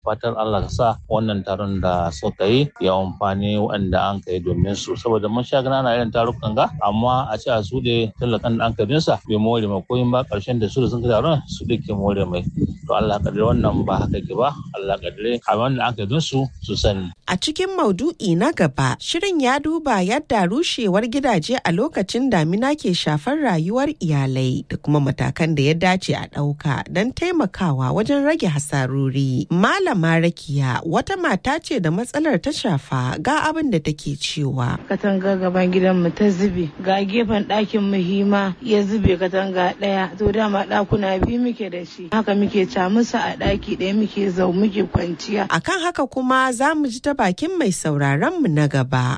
Fatar Allah sa wannan taron da suka yi ya amfani waɗanda an kai domin su, saboda mun sha gana na irin tarukan ga amma a ce a su da talakan da an kai sa bai more mai koyin ba, ƙarshen da su da sun kai taron su da ke more mai. To Allah kadare wannan ba haka ke ba, Allah kadare a wanda an kai su sani. A cikin maudu'i na gaba, shirin ya duba yadda rushewar gidaje a lokacin damina ke shafar rayuwar iyalai da kuma matakan da ya dace a ɗauka don taimakawa wajen rage hasarori. Malama Rakiya wata mata ce da matsalar ta shafa, ga abin da take cewa. Katanga gaban gidanmu ta zube, ga gefen ɗakin mu hima ya zube katanga ɗaya, to dama ɗakuna biyu muke da shi, haka muke camusa a ɗaki ɗaya muke kwanciya. Akan haka kuma za mu ji ta bakin mai sauraron mu na gaba.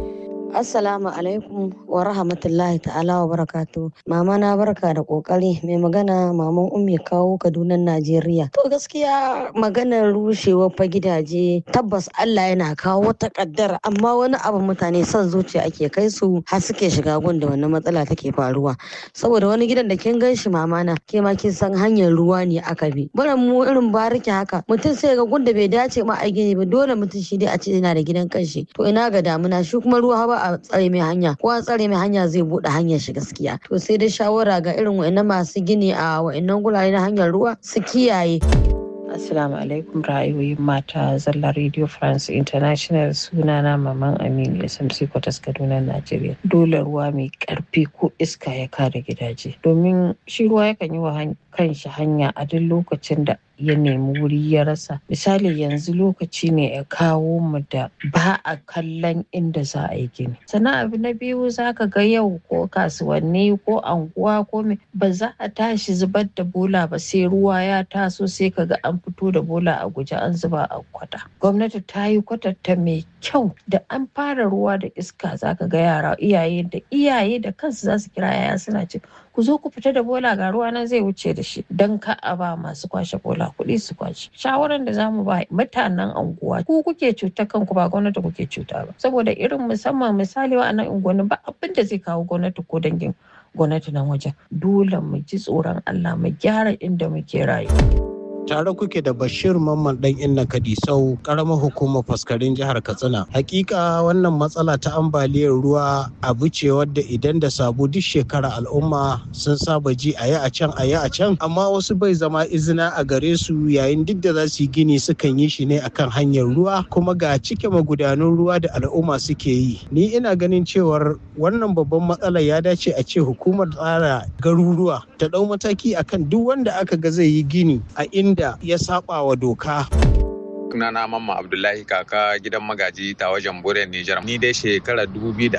Assalamu alaikum wa rahmatullahi ta'ala wa barakatu. Mama na barka da kokari, mai magana maman Ummi Kawo Kaduna Najeriya. To gaskiya maganar rushewar fa gidaje tabbas Allah yana kawo wata kaddara, amma wani abu mutane son zuciya ake kai su har suke shiga gun da wannan matsala take faruwa. Saboda wani gidan da kin ganshi mama na ke ma kin san hanyar ruwa ne aka bi. Baran mu irin bariki haka mutum sai ga gun da bai dace ma a gini ba, dole mutum shi dai a ce yana da gidan kanshi. To ina ga damuna shi kuma ruwa ba a tsare mai hanya, ko a tsare mai hanya zai bude hanyar shi gaskiya. To sai dai shawara ga irin wa'annan masu gini a wa'annan gurare na hanyar ruwa su kiyaye. Assalamu alaikum, ra'ayoyin mata zalla Radio France International, sunana Maman Aminu SMC Kwatas Kaduna Najeriya. Dole ruwa mai karfi ko iska ya kare gidaje, domin shi ruwa yakan yi wa kanshi hanya a duk lokacin da ya nemi wuri ya rasa. Misali yanzu lokaci ne ya kawo mu da ba a kallon inda za a yi gini. Sannan abu na biyu, za ka ga yau ko kasuwanni ko anguwa ko ba za a tashi zubar da bola ba sai ruwa ya taso, sai ka ga an fito da bola a guje an zuba a kwata. Gwamnati ta yi kwatanta mai kyau, da an fara ruwa da iska za ka ga yara iyaye da kansu za su kira yaya suna ce ku zo ku fita da bola ga ruwa nan zai wuce da shi, don ka a ba masu kwashe bola kuɗi su kwashe. Shawaran da zamu ba mutanen anguwa, ku kuke cuta kanku ba gwamnati kuke cuta ba, saboda irin musamman misali wa'annan unguwanni ba abin da zai kawo gwamnati ko dangin gwamnati nan wajen. Dole mu ji tsoron Allah mu gyara inda muke rayuwa. Tare kuke da Bashir Mamman dan Inna Kadisau, karamar hukumar Faskarin jihar Katsina. Hakika wannan matsala ta ambaliyar ruwa abu ce wadda idan da sabu duk shekara al'umma sun saba ji a yi a can, amma wasu bai zama izina a gare su yayin duk da za su yi gini sukan yi shi ne akan hanyar ruwa, kuma ga cike magudanun ruwa da al'umma suke yi. Ni ina ganin cewar wannan babban matsala ya dace a ce hukumar tsara garuruwa ta dau mataki akan duk wanda aka ga zai yi gini a da ya saba wa doka. Sunana Mamma Abdullahi kaka gidan magaji ta wajen Bure Nijar. Ni dai shekarar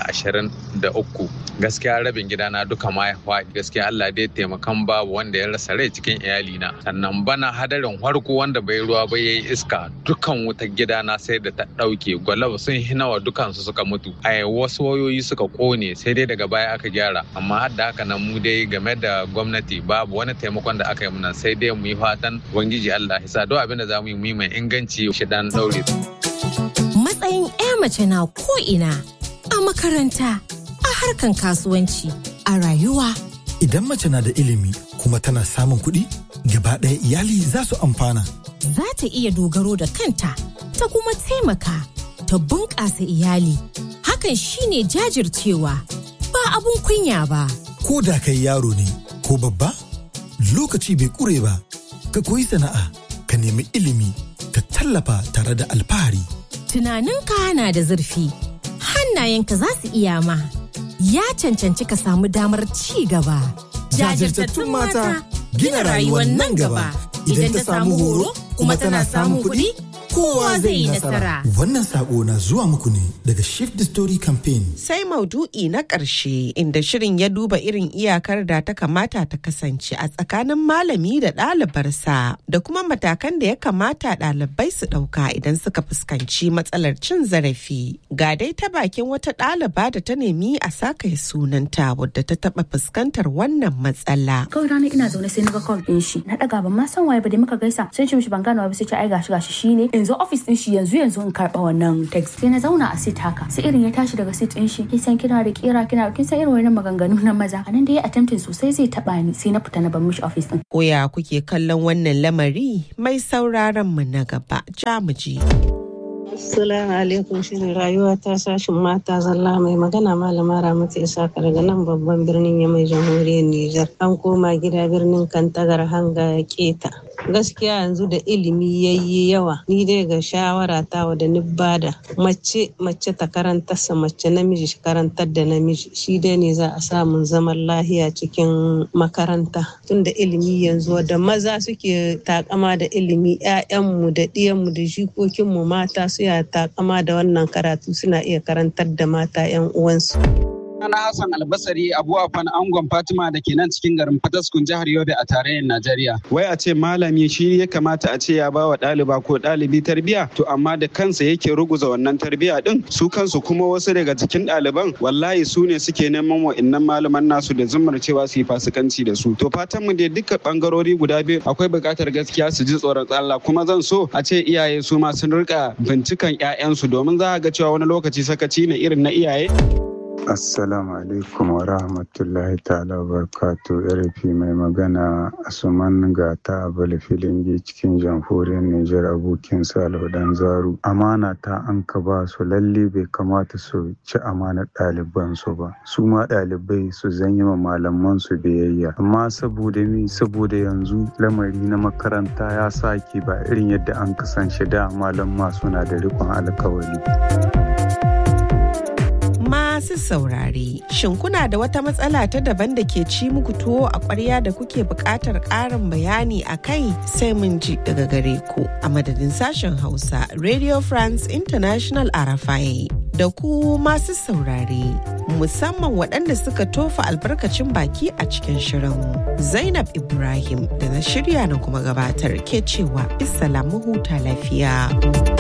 2023 gaskiya rabin gidana duka ma ya faɗi. Gaskiya Allah dai taimakan babu wanda ya rasa rai cikin iyalina. Sannan bana hadarin farko wanda bai ruwa ba yayi iska, dukan wutar gidana sai da ta dauke. Gwalab sun hinawa dukan su suka mutu. Wasu wayoyi suka kone, sai dai daga baya aka gyara. Amma har da haka nan mu dai game da gwamnati babu wani taimakon da aka yi mana, sai dai mu yi fatan Ubangiji Allah ya sa duk abin da za mu yi mai inganci shi dan daure. Matsayin 'ya mace na ko'ina, a makaranta, a harkan kasuwanci, a rayuwa. Idan mace na da ilimi kuma tana samun kuɗi, gaba ɗaya iyali za su amfana. Za ta iya dogaro da kanta, ta kuma taimaka, ta bunƙasa iyali. Hakan shine jajircewa, ba abun kunya ba. Ko da kai yaro ne ko babba, lokaci bai ƙure ba, ka koyi sana'a, ka nemi ilimi, ka tallafa tare da alfahari. Tunaninka na da zurfi, hannayenka za su iya ma. Ya cancanci ka samu damar ci gaba. Jajirtattun mata gina rayuwar nan gaba. Idan ta samu horo kuma tana samun kuɗi, kowa zai yi nasara. Wannan sako na zuwa muku ne daga Shift the Story Campaign. Sai maudu'i na ƙarshe inda shirin ya duba irin iyakar da ta kamata ta kasance a tsakanin malami da ɗalibarsa da kuma matakan da ya kamata ɗalibai su ɗauka idan suka fuskanci matsalar cin zarafi. Ga dai ta bakin wata ɗaliba da ta nemi a saka sunanta wadda ta taɓa fuskantar wannan matsala. Kawai ranar ina zaune sai na ga call ɗin shi. Na ɗaga ban ma san waye ba da muka gaisa. Sun ce mishi ban gano ba sai ce ai gashi shine in zo office din shi yanzu in karba wannan text. Sai na zauna a seat haka. Sai irin ya tashi daga seat din shi. Kin san kina da kira kin san irin wannan maganganu na maza. Anan da ya attempting sosai zai taba ni. Sai na fita na bar mishi office din. Koya kuke kallon wannan lamari? Mai sauraron mu na gaba. Jamuji. Assalamu alaikum, shirin rayuwa ta sashin mata zalla, mai magana malama Ramatu Isaka daga nan babban birnin Yamai jamhuriyar Nijar. An koma gida birnin Kantagar hanga ya keta. Gaskiya yanzu da ilimi yayi yawa, ni dai ga shawara ta da ni bada mace ta karantarsa mace, namiji shi karantar da namiji, shi dai ne za a samun zaman lahiya cikin makaranta. Tunda ilimi yanzu da maza suke takama da ilimi, 'ya'yanmu da ɗiyanmu da jikokinmu mata su ya takama da wannan karatu suna iya karantar da mata 'yan uwansu. Ana Hassan Albasari Abu Afan Angon Fatima da ke nan cikin garin Fataskun jihar Yobe a tarayyar Najeriya. Wai a ce malami shi ya kamata a ce ya bawa ɗaliba ko ɗalibi tarbiya, to amma da kansa yake ruguza wannan tarbiya din. Su kansu kuma wasu daga cikin ɗaliban wallahi su ne suke neman wa'innan malaman nasu da zumar cewa su yi fasikanci da su. To fatan mu dai duka bangarori guda biyu akwai buƙatar gaskiya su ji tsoron Allah, kuma zan so a ce iyaye su ma sun rika bincikan 'ya'yansu, domin za a ga cewa wani lokaci sakaci ne irin na iyaye. Assalamu alaikum wa rahmatullahi ta'ala wa barakatu. RFI mai magana Asuman Gata Abel Filingi cikin jamhuriyar Nijar, abokin Salihu Dan Zaru. Amana ta an ka ba su, lalle bai kamata su ci amanar ɗaliban su ba. Su ma ɗalibai su zanyi ma malaman su biyayya. Amma saboda yanzu lamari na makaranta ya sake ba irin yadda an kasance da malamma suna da riƙon alkawari. Masu saurare, shin kuna da wata matsala ta daban da ke ci muku tuwo a ƙwarya da kuke buƙatar ƙarin bayani a kai? Sai mun ji daga gare ku. A madadin sashen Hausa, Radio France International RFI, da ku masu saurare, musamman waɗanda suka tofa albarkacin baki a cikin shirin. Zainab Ibrahim da na shirya na kuma gabatar ke cewa Assalamu huta lafiya.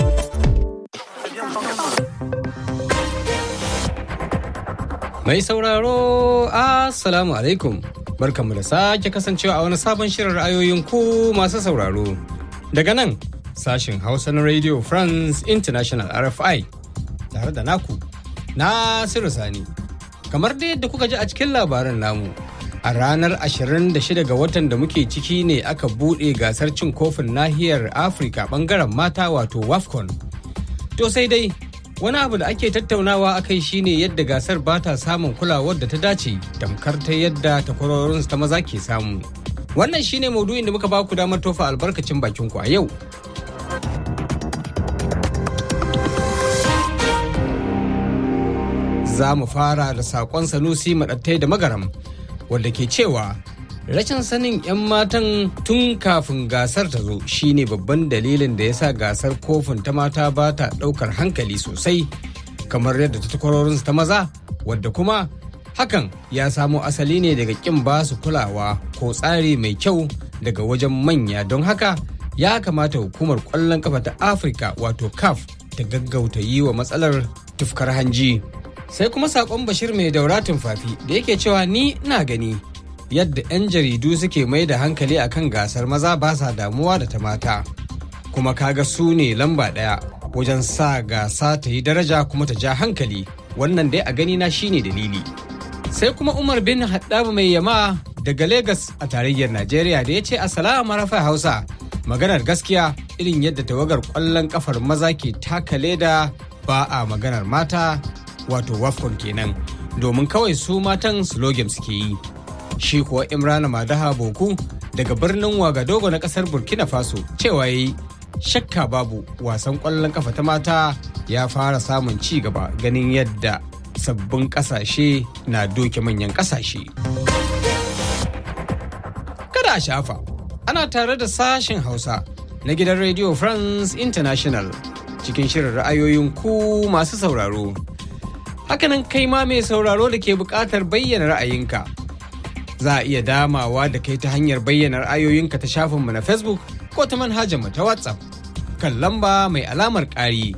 Mai sauraro, Assalamu alaikum. Barkanmu da sake kasancewa a wani sabon shirin ra'ayoyin ku masu sauraro. Daga nan, sashin Hausa na Radio France International RFI, tare da naku, Nasiru Sani. Kamar da yadda kuka ji a cikin labaran namu, a ranar 26 ga watan da muke ciki ne aka buɗe gasar cin kofin nahiyar Afirka ɓangaren mata wato WAFCON. To sai dai, wani abu da ake tattaunawa a kai shine yadda gasar ba ta samun kulawar da ta dace tamkar ta yadda takwarorinsu ta maza ke samu. Wannan shine maudu'in da muka baku damar tofa albarkacin bakinku a yau. Za mu fara da saƙon Sanusi Maɗattai da Magaram, wanda ke cewa rashin sanin 'yan matan tun kafin gasar ta zo shine babban dalilin da ya sa gasar kofin ta mata ba ta ɗaukar hankali sosai kamar yadda ta takwarorinsu ta maza, wadda kuma hakan ya samo asali ne daga ƙin ba su kulawa ko tsari mai kyau daga wajen manya. Don haka ya kamata hukumar ƙwallon ƙafa ta Afirka wato CAF ta gaggauta yi wa matsalar tufkar hanji. Sai kuma saƙon Bashir mai daura tumfafi da yake cewa ni ina gani yadda 'yan jaridu suke mai da hankali akan gasar maza ba sa damuwa da ta mata, kuma kaga su ne lamba ɗaya wajen sa gasa ta yi daraja kuma ta ja hankali. Wannan dai a gani na shine dalili. Sai kuma Umar bin Haddab mai yama daga Legas a tarayyar Najeriya da ya ce Assalamu Rafa Hausa, maganar gaskiya irin yadda tawagar ƙwallon kafar maza ke taka leda ba a maganar mata wato WAFCON kenan, domin kawai su matan slogan suke yi. Shi kuwa Imrana Madaha Boku daga birnin Wagadogo na kasar Burkina Faso cewa yayi shakka babu wasan ƙwallon kafa ta mata ya fara samun ci gaba ganin yadda sabbin ƙasashe na doke manyan ƙasashe. Kada a shafa, ana tare da sashen Hausa na gidan Radio France International cikin shirin ra'ayoyin ku masu sauraro. Hakanan kai ma mai sauraro da ke buƙatar bayyana ra'ayinka. Za a iya damawa da kai ta hanyar bayyana ra'ayoyinka ta shafinmu na Facebook ko ta manhajarmu ta WhatsApp kan lamba mai alamar ƙari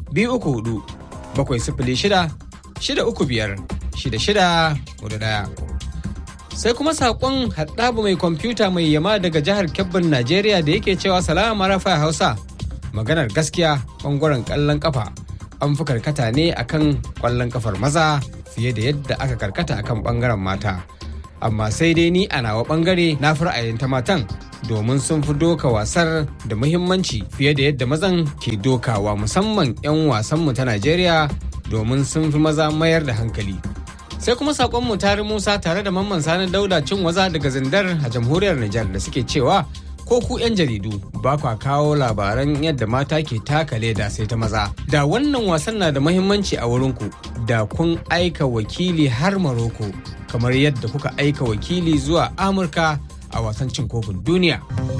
234-635-634. Sai kuma saƙon Haɗabu mai kwamfuta mai yama daga jihar Kebbin Najeriya da yake cewa salama Rafa Hausa. maganar gaskiya ɓangaren ƙwallon ƙafa an fi karkata ne akan ƙwallon ƙafar maza fiye da yadda aka karkata akan ɓangaren mata. Amma sai dai ni a nawa ɓangare na fi ra'ayin ta matan domin sun fi doka wasar da muhimmanci fiye da yadda mazan ke dokawa, musamman 'yan wasanmu ta Najeriya domin sun fi maza mayar da hankali. Sai kuma saƙonmu tare Musa tare da Mamman Sani Dauda Cinwaza daga Zindar a jamhuriyar Nijar da suke cewa ko ku 'yan jaridu ba kwa kawo labaran yadda mata ke taka leda sai ta maza. Da wannan wasan na da muhimmanci a wurinku da kun aika wakili har Maroko kamar yadda kuka aika wakili zuwa Amurka a wasan cin kofin duniya.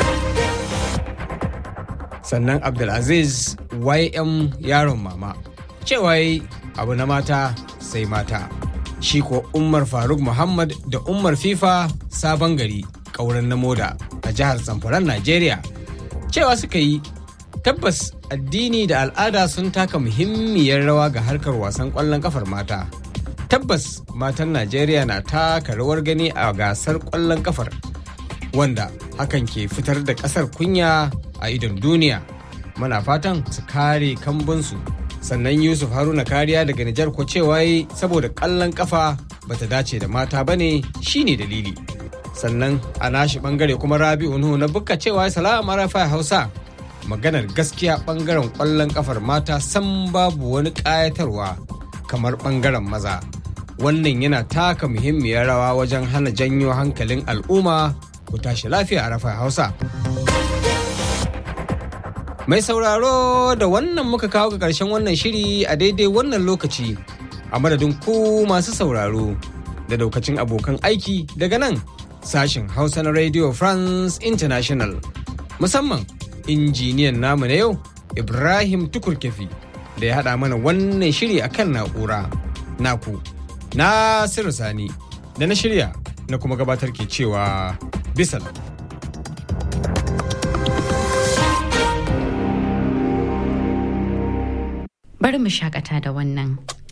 Sannan Abdulaziz YM yaron mama cewa abu na mata sai mata. Shi ko Umar Faruk Muhammad da Umar FIFA Sabon Gari ƙauren na moda a jihar Zamfaran Najeriya cewa suka yi tabbas addini da al'ada sun taka muhimmiyar rawa ga harkar wasan ƙwallon ƙafar mata. Tabbas matan Najeriya na taka rawar gani a gasar ƙwallon ƙafar wanda hakan ke fitar da ƙasar kunya a idon duniya. Muna fatan su kare kambunsu. Sannan Yusuf Haruna Kariya daga Nijar ko cewa saboda ƙwallon ƙafa bata dace da mata bane shine dalili. Sannan a nashi bangare kuma Rabi'u Nuhu na bukka cewa salamu arafa Hausa maganar gaskiya bangaren ƙwallon ƙafar mata san babu wani ƙayatarwa kamar bangaren maza. Wannan yana taka muhimmiyar rawa wajen hana janyo hankalin al'umma. Ku tashi lafiya arafa Hausa. Mai sauraro da wannan muka kawo ga ƙarshen wannan shiri a daidai wannan lokaci a madadin ku masu sauraro da daukacin abokan aiki daga nan sashen Hausa na Radio France International. Musamman injiniyan namu na yau Ibrahim Tukurkefi da ya haɗa mana wannan shiri a kan na'ura. Naku, Nasiru Sani da na shirya na kuma gabatar ke cewa bisalam. Bari mu shakata da wannan.